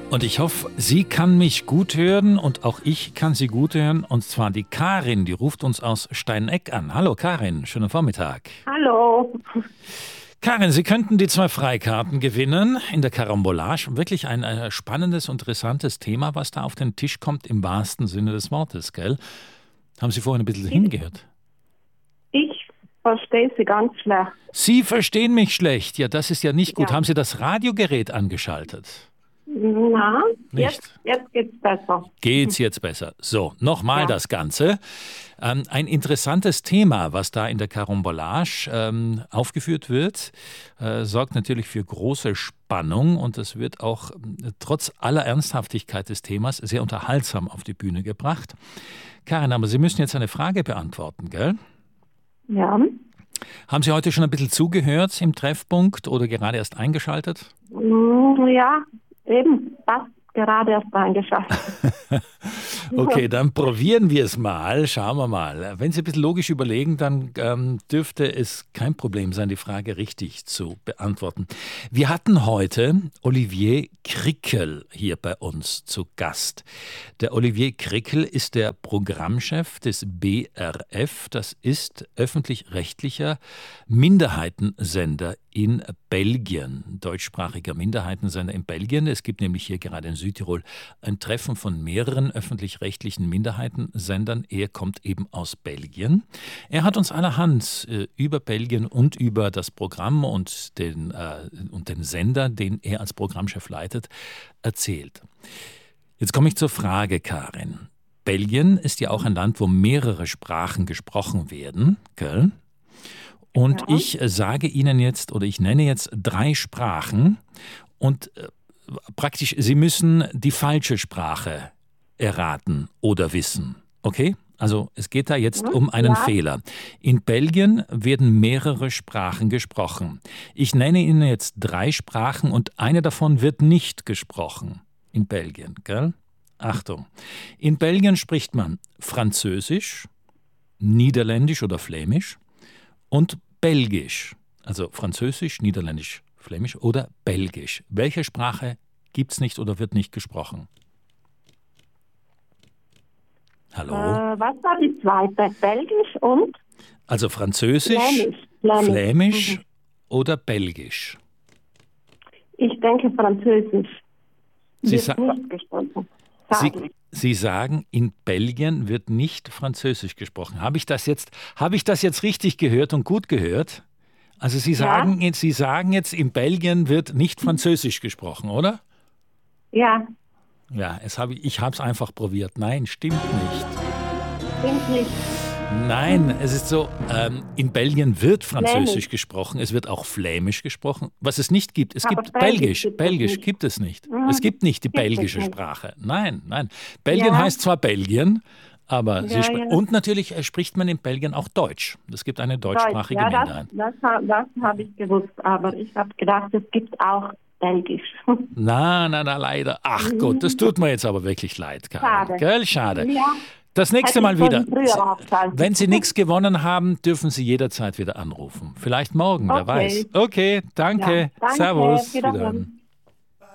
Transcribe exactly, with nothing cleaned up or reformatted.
Und ich hoffe, sie kann mich gut hören und auch ich kann sie gut hören. Und zwar die Karin, die ruft uns aus Steineck an. Hallo Karin, schönen Vormittag. Hallo. Karin, Sie könnten die zwei Freikarten gewinnen in der Karambolage. Wirklich ein äh, spannendes und interessantes Thema, was da auf den Tisch kommt, im wahrsten Sinne des Wortes, gell? Haben Sie vorhin ein bisschen hingehört? Ich verstehe Sie ganz schlecht. Sie verstehen mich schlecht. Ja, das ist ja nicht gut. Ja. Haben Sie das Radiogerät angeschaltet? Na, Nicht. jetzt, jetzt geht's besser. Geht's jetzt besser? So, nochmal Ja. das Ganze. Ähm, ein interessantes Thema, was da in der Karambolage ähm, aufgeführt wird, äh, sorgt natürlich für große Spannung und es wird auch äh, trotz aller Ernsthaftigkeit des Themas sehr unterhaltsam auf die Bühne gebracht. Karin, aber Sie müssen jetzt eine Frage beantworten, gell? Ja. Haben Sie heute schon ein bisschen zugehört im Treffpunkt oder gerade erst eingeschaltet? Mm, Ja, eben, fast gerade erst eingeschaltet. Okay, dann probieren wir es mal. Schauen wir mal. Wenn Sie ein bisschen logisch überlegen, dann ähm, dürfte es kein Problem sein, die Frage richtig zu beantworten. Wir hatten heute Olivier Krickel hier bei uns zu Gast. Der Olivier Krickel ist der Programmchef des B R F. Das ist öffentlich-rechtlicher Minderheitensender in Belgien, deutschsprachiger Minderheitensender in Belgien. Es gibt nämlich hier gerade in Südtirol ein Treffen von mehreren öffentlich-rechtlichen Minderheitensendern. Er kommt eben aus Belgien. Er hat uns allerhand äh, über Belgien und über das Programm und den, äh, und den Sender, den er als Programmchef leitet, erzählt. Jetzt komme ich zur Frage, Karin. Belgien ist ja auch ein Land, wo mehrere Sprachen gesprochen werden, gell? Und Ja. ich äh, sage Ihnen jetzt oder ich nenne jetzt drei Sprachen und äh, praktisch, Sie müssen die falsche Sprache erraten oder wissen. Okay? Also es geht da jetzt Mhm, um einen ja. Fehler. In Belgien werden mehrere Sprachen gesprochen. Ich nenne Ihnen jetzt drei Sprachen und eine davon wird nicht gesprochen in Belgien. Gell? Achtung. In Belgien spricht man Französisch, Niederländisch oder Flämisch und Belgisch. Also Französisch, Niederländisch, Flämisch oder Belgisch. Welche Sprache gibt es nicht oder wird nicht gesprochen? Hallo? Äh, was war die zweite? Belgisch und Also Französisch, Flämisch. Flämisch. Flämisch Mhm. oder Belgisch? Ich denke Französisch. Sie Wird sa- nicht gesprochen. Sie, Sage ich. Sie sagen, in Belgien wird nicht Französisch gesprochen. Habe ich das jetzt, habe ich das jetzt richtig gehört und gut gehört? Also Sie Ja. sagen, jetzt- Sie sagen jetzt, in Belgien wird nicht Französisch gesprochen, oder? Ja, Ja, es habe ich, ich habe es einfach probiert. Nein, stimmt nicht. stimmt nicht. Nein, es ist so, ähm, in Belgien wird Französisch Flämisch. gesprochen, es wird auch Flämisch gesprochen. Was es nicht gibt, es Aber gibt Belgisch Belgisch. gibt es Belgisch nicht. gibt es nicht. Mhm. Es gibt nicht die Gibt es belgische nicht. Sprache. Nein, nein. Belgien Ja. heißt zwar Belgien, aber sie Ja, spre- ja. und natürlich äh, spricht man in Belgien auch Deutsch. Es gibt eine Deutsch. deutschsprachige Ja, das, Minderheit. das, ha- das habe ich gewusst, aber ich habe gedacht, es gibt auch Belgisch. Na, na, na, leider. Ach Gott, das tut mir jetzt aber wirklich leid, Karin. Schade. Gell, schade. Ja, Das nächste hätte Mal ich schon wieder. früher aufschalten. Wenn Sie nichts gewonnen haben, dürfen Sie jederzeit wieder anrufen. Vielleicht morgen, wer Okay. weiß. Okay, danke. Ja, danke. Servus. Wiederhören. Wiederhören.